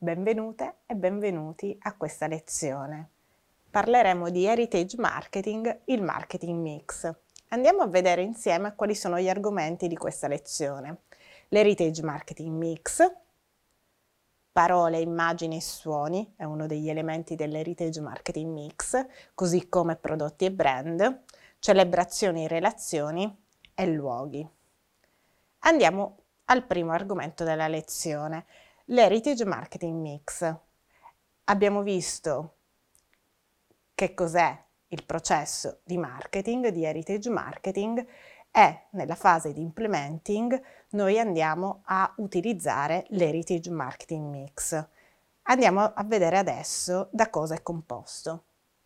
Benvenute e benvenuti a questa lezione. Parleremo di Heritage Marketing, il marketing mix. Andiamo a vedere insieme quali sono gli argomenti di questa lezione. L'Heritage Marketing Mix, parole, immagini e suoni, è uno degli elementi dell'Heritage Marketing Mix, così come prodotti e brand, celebrazioni e relazioni e luoghi. Andiamo al primo argomento della lezione, l'Heritage Marketing Mix. Abbiamo visto che cos'è il processo di marketing, di Heritage Marketing, e nella fase di implementing noi andiamo a utilizzare l'Heritage Marketing Mix. Andiamo a vedere adesso da cosa è composto.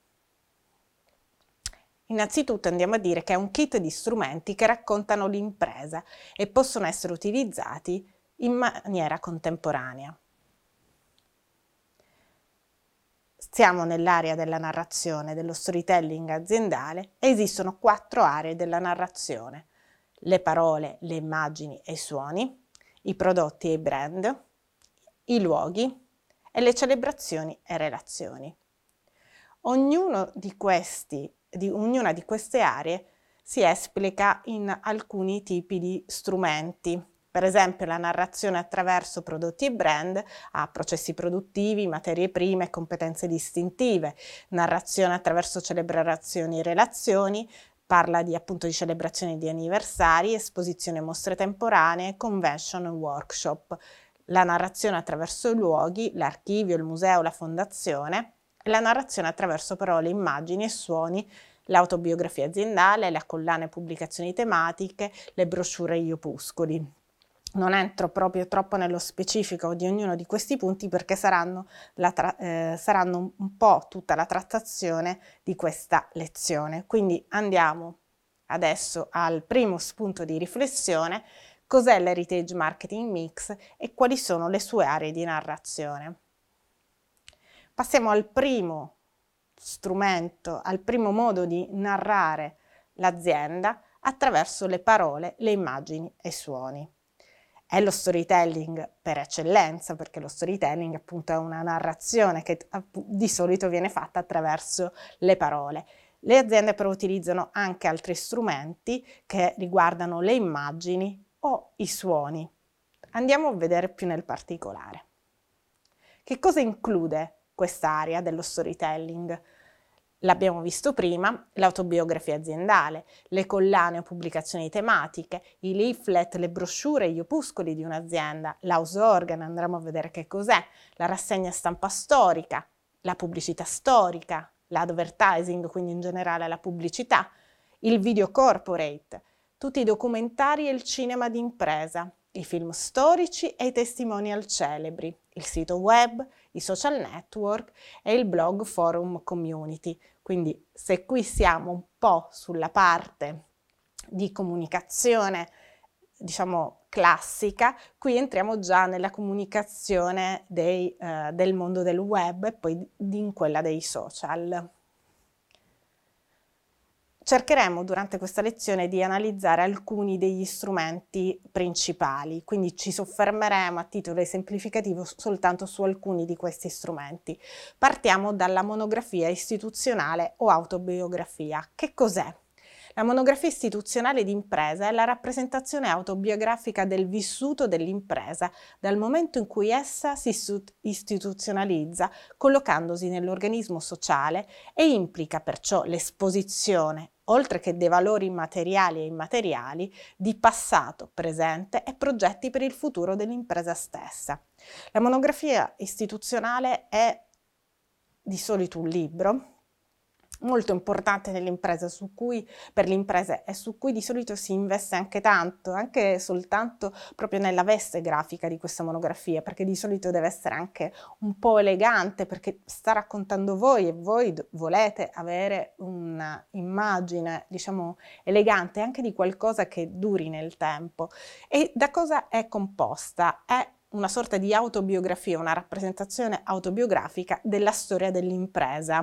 Innanzitutto andiamo a dire che è un kit di strumenti che raccontano l'impresa e possono essere utilizzati in maniera contemporanea. Siamo nell'area della narrazione, dello storytelling aziendale e esistono 4 aree della narrazione: le parole, le immagini e i suoni, i prodotti e i brand, i luoghi e le celebrazioni e relazioni. Ognuna di queste aree si esplica in alcuni tipi di strumenti. Per esempio, la narrazione attraverso prodotti e brand ha processi produttivi, materie prime e competenze distintive. Narrazione attraverso celebrazioni e relazioni parla appunto di celebrazioni di anniversari, esposizioni e mostre temporanee, convention e workshop. La narrazione attraverso i luoghi, l'archivio, il museo, la fondazione. La narrazione attraverso parole, immagini e suoni, l'autobiografia aziendale, la collana e pubblicazioni tematiche, le brochure e gli opuscoli. Non entro proprio troppo nello specifico di ognuno di questi punti perché saranno un po' tutta la trattazione di questa lezione. Quindi andiamo adesso al primo spunto di riflessione: cos'è l'Heritage Marketing Mix e quali sono le sue aree di narrazione. Passiamo al primo strumento, al primo modo di narrare l'azienda attraverso le parole, le immagini e i suoni. È lo storytelling per eccellenza, perché lo storytelling appunto è una narrazione che di solito viene fatta attraverso le parole. Le aziende però utilizzano anche altri strumenti che riguardano le immagini o i suoni. Andiamo a vedere più nel particolare. Che cosa include quest'area dello storytelling? L'abbiamo visto prima: l'autobiografia aziendale, le collane o pubblicazioni tematiche, i leaflet, le brochure e gli opuscoli di un'azienda, l'house organ, andremo a vedere che cos'è, la rassegna stampa storica, la pubblicità storica, l'advertising, quindi in generale la pubblicità, il video corporate, tutti i documentari e il cinema d'impresa, i film storici e i testimonial celebri, il sito web, i social network e il blog forum community. Quindi se qui siamo un po' sulla parte di comunicazione, diciamo classica, qui entriamo già nella comunicazione del mondo del web e poi in quella dei social. Cercheremo durante questa lezione di analizzare alcuni degli strumenti principali, quindi ci soffermeremo a titolo esemplificativo soltanto su alcuni di questi strumenti. Partiamo dalla monografia istituzionale o autobiografia. Che cos'è? La monografia istituzionale d'impresa è la rappresentazione autobiografica del vissuto dell'impresa dal momento in cui essa si istituzionalizza, collocandosi nell'organismo sociale, e implica perciò l'esposizione, oltre che dei valori materiali e immateriali, di passato, presente e progetti per il futuro dell'impresa stessa. La monografia istituzionale è di solito un libro molto importante per le imprese e su cui di solito si investe anche tanto, anche soltanto proprio nella veste grafica di questa monografia, perché di solito deve essere anche un po' elegante, perché sta raccontando voi e voi volete avere un'immagine, diciamo, elegante, anche di qualcosa che duri nel tempo. E da cosa è composta? È una sorta di autobiografia, una rappresentazione autobiografica della storia dell'impresa.